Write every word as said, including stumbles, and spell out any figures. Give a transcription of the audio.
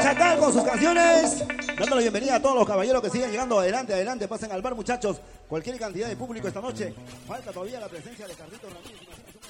acá con sus canciones, dando la bienvenida a todos los caballeros que siguen llegando. Adelante, adelante, pasen al bar, muchachos. Cualquier cantidad de público esta noche. Falta todavía la presencia de Carlitos Ramírez.